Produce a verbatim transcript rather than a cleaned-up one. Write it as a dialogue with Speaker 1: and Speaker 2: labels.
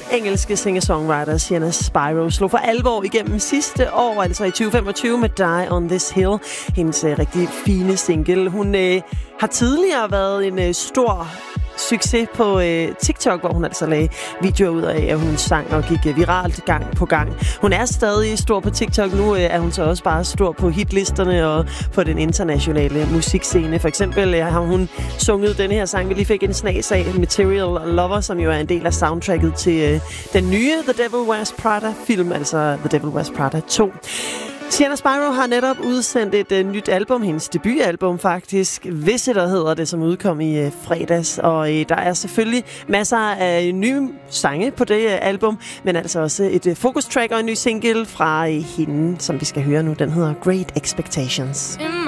Speaker 1: engelske singer-songwriter Sienna Spyro slog for alvor igennem sidste år, altså i tyve femogtyve med Die on This Hill, hendes uh, rigtig fine single. Hun uh, har tidligere været en uh, stor succes på øh, TikTok, hvor hun altså lagde videoer ud af, at hun sang og gik øh, viralt gang på gang. Hun er stadig stor på TikTok. Nu øh, er hun så også bare stor på hitlisterne og på den internationale musikscene. For eksempel øh, har hun sunget den her sang, vi lige fik en snas af, Material Lover, som jo er en del af soundtracket til øh, den nye The Devil Wears Prada-film, altså The Devil Wears Prada to. Sienna Spyro har netop udsendt et uh, nyt album, hendes debutalbum faktisk, Visitor hedder det, som udkom i uh, fredags. Og uh, der er selvfølgelig masser af nye sange på det uh, album, men altså også et uh, fokustrack og en ny single fra uh, hende, som vi skal høre nu. Den hedder Great Expectations.